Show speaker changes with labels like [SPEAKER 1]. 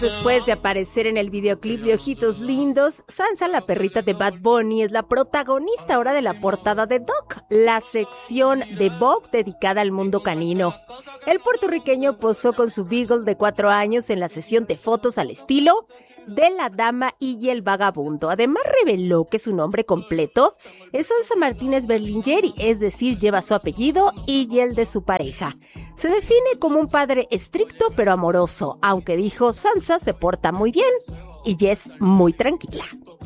[SPEAKER 1] Después de aparecer en el videoclip de Ojitos Lindos, Sansa, la perrita de Bad Bunny, es la protagonista ahora de la portada de Dog, la sección de Vogue dedicada al mundo canino. El puertorriqueño posó con su beagle de 4 años en la sesión de fotos al estilo de La Dama y el Vagabundo. Además reveló que su nombre completo es Sansa Martínez Berlingeri, es decir, lleva su apellido y el de su pareja. Se define como un padre estricto pero amoroso, aunque dijo Sansa se porta muy bien y es muy tranquila.